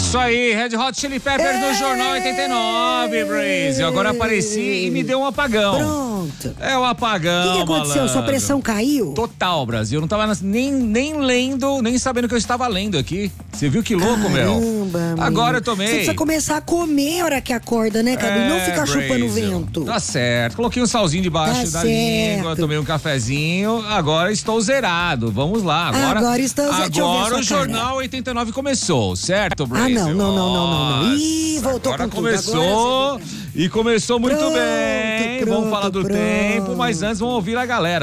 Isso aí, Red Hot Chili Peppers no Jornal 89, Brasil. Agora apareci e me deu um apagão. Pronto. É o apagão, O que aconteceu? malandro. Sua pressão caiu? Total, Brasil. Eu não tava nem lendo, nem sabendo que eu estava lendo aqui. Você viu que louco, meu? Caramba, Agora eu tomei. Você precisa começar a comer a hora que acorda, né, Cadu? Não ficar chupando o vento. Tá certo. Coloquei um salzinho debaixo da língua, tomei um cafezinho. Agora estou zerado. Vamos lá. Agora o Jornal 89 começou, certo, Brasil? Não. Ih, voltou agora com tudo. Começou e começou muito bem. Vamos falar do tempo, mas antes vamos ouvir a galera.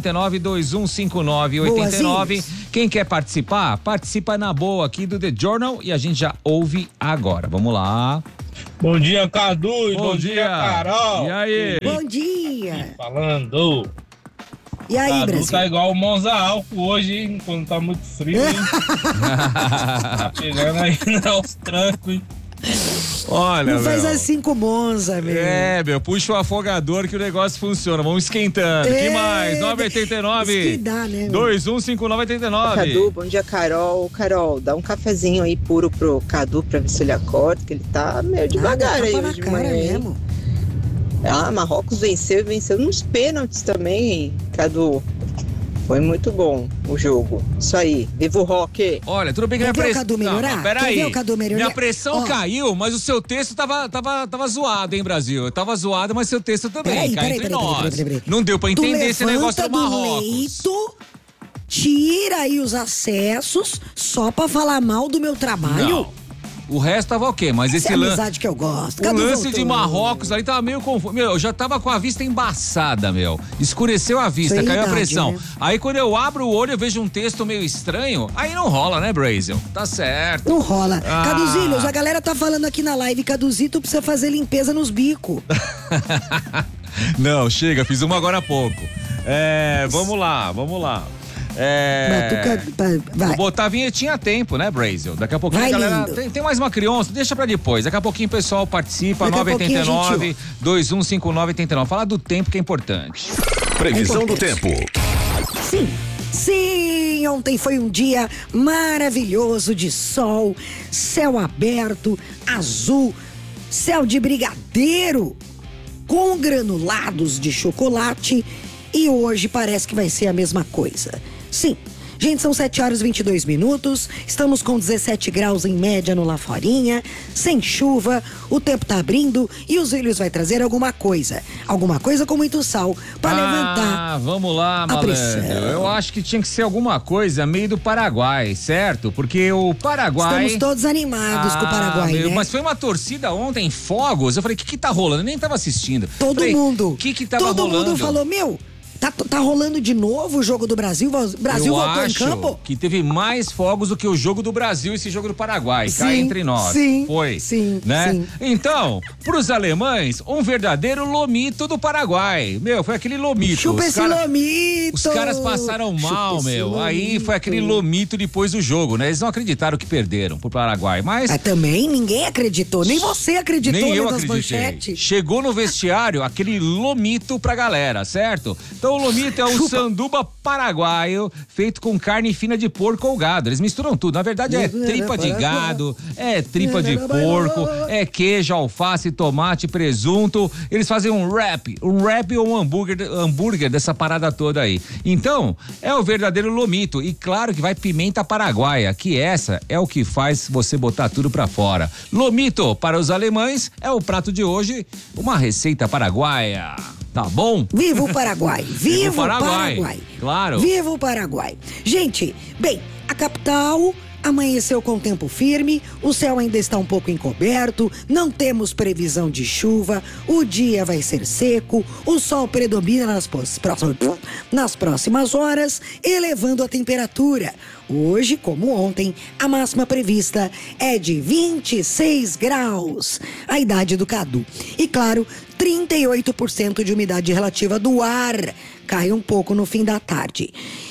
989-2159-89. Quem quer participar? Participa na boa aqui do The Journal e a gente já ouve agora. Vamos lá. Bom dia, Cadu. E bom dia, Carol. E aí? Bom dia. Falando. E aí, Cadu Brasil? tá igual o Monza álcool hoje, hein? Quando tá muito frio, hein? Tá chegando aí aos trancos, hein? Olha, não faz assim com o Monza, meu. Meu, puxa o afogador que o negócio funciona. Vamos esquentando. Que mais? 989 isso que dá, né, 215989. Cadu, bom dia, Carol. Carol, dá um cafezinho aí puro pro Cadu pra ver se ele acorda, que ele tá meio devagar aí hoje de manhã. Mesmo. Marrocos venceu nos pênaltis também, Cadu. Foi muito bom o jogo. Isso aí, viva o rock. Olha, tudo bem que Quer minha ver o pressão... Cadu melhorar? Peraí. Minha pressão caiu, mas o seu texto tava zoado, hein, Brasil? Tava zoado, mas seu texto também. Peraí. Não deu pra entender esse negócio do Marrocos. Leito, tira aí os acessos só pra falar mal do meu trabalho. Não. O resto tava ok, mas esse lance... amizade que eu gosto. O lance de Marrocos ali tava meio confuso. Meu, eu já tava com a vista embaçada, meu. Escureceu a vista, caiu a pressão. Né? Aí quando eu abro o olho, eu vejo um texto meio estranho. Aí não rola, né, Brasil? Tá certo. Não rola. Caduzilhos, a galera tá falando aqui na live, Caduzito precisa fazer limpeza nos bicos. Não, chega, fiz uma agora há pouco. Vamos lá. Vai. Vou botar a vinhetinha a tempo, né, Brasil? Daqui a pouquinho a galera. Tem mais uma criança, deixa pra depois. Daqui a pouquinho o pessoal participa. 989-2159-89. Fala do tempo que é importante. Previsão do tempo. Sim, ontem foi um dia maravilhoso de sol, céu aberto, azul, céu de brigadeiro, com granulados de chocolate. E hoje parece que vai ser a mesma coisa. Sim, gente, são 7h22, estamos com 17 graus em média no Laforinha, sem chuva, o tempo tá abrindo e os Ilhos vai trazer alguma coisa com muito sal para levantar. Vamos lá, malandro. Eu acho que tinha que ser alguma coisa meio do Paraguai, certo? Porque o Paraguai... Estamos todos animados com o Paraguai, né? Mas foi uma torcida ontem, fogos, eu falei, o que tá rolando? Eu nem tava assistindo. Todo mundo. O que tava rolando? Todo mundo falou, tá rolando de novo o jogo do Brasil? O Brasil voltou em campo? Eu acho que teve mais fogos do que o jogo do Brasil e esse jogo do Paraguai. Sim, cá entre nós. Sim, foi. Sim, né? Sim. Então, pros alemães, um verdadeiro lomito do Paraguai. Meu, foi aquele lomito. Chupa esse lomito! Os caras passaram mal, meu. Aí foi aquele lomito depois do jogo, né? Eles não acreditaram que perderam pro Paraguai, mas... também ninguém acreditou, nem você acreditou. Nem eu nas acreditei. Manchetes. Chegou no vestiário aquele lomito pra galera, certo? Então o lomito é um sanduba paraguaio feito com carne fina de porco ou gado. Eles misturam tudo. Na verdade é tripa de gado, é tripa de porco, é queijo, alface, tomate, presunto. Eles fazem um wrap ou um hambúrguer dessa parada toda aí. Então, é o verdadeiro lomito. E claro que vai pimenta paraguaia, que essa é o que faz você botar tudo pra fora. Lomito, para os alemães, é o prato de hoje, uma receita paraguaia. Tá bom? Viva o Paraguai! Viva o Paraguai! Claro! Viva o Paraguai! Gente, bem, a capital amanheceu com tempo firme, o céu ainda está um pouco encoberto, não temos previsão de chuva, o dia vai ser seco, o sol predomina nas próximas horas, elevando a temperatura. Hoje, como ontem, a máxima prevista é de 26 graus, a idade do Cadu. E claro, 38% de umidade relativa do ar, cai um pouco no fim da tarde.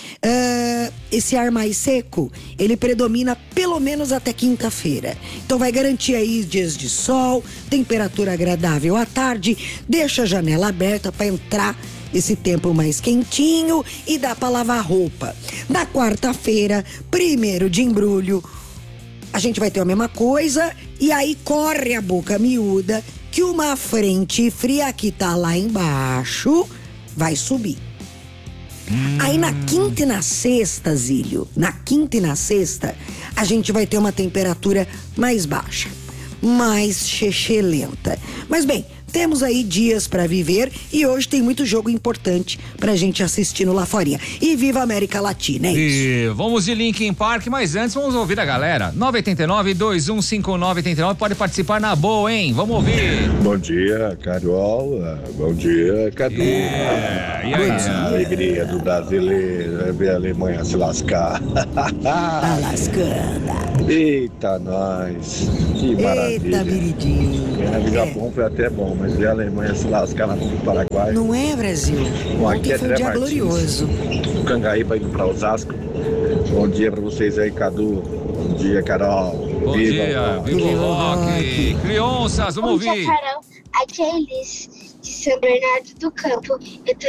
Esse ar mais seco, ele predomina pelo menos até quinta-feira. Então vai garantir aí dias de sol, temperatura agradável à tarde, deixa a janela aberta para entrar esse tempo mais quentinho e dá para lavar roupa. Na quarta-feira, 1º de embrulho, a gente vai ter a mesma coisa e aí corre a boca miúda que uma frente fria que tá lá embaixo vai subir. Aí na quinta e na sexta, Zílio, na quinta e na sexta, a gente vai ter uma temperatura mais baixa, mais lenta. Mas bem, temos aí dias pra viver e hoje tem muito jogo importante pra gente assistir no Lá Forinha. E viva a América Latina, é isso. E vamos de Linkin Park, mas antes vamos ouvir a galera. 989-215989, pode participar na boa, hein? Vamos ouvir. Bom dia, Carol. Bom dia, Cadu. E aí? A alegria do brasileiro é ver a Alemanha se lascar. Tá lascando. Eita, nós. Que maravilha. Eita, viridinho. Ganhar do Japão foi até bom, mas ver a Alemanha se lascar na mão do Paraguai. Não é, Brasil? Bom, aqui Ontem é foi um André dia Martins, glorioso. do Cangaíba indo pra Osasco. Bom dia pra vocês aí, Cadu. Bom dia, Carol. Bom dia, viva o rock. rock. Crianças, vamos Bom dia, ouvir. Carol. Aqui é a Elis, de São Bernardo do Campo. Eu tô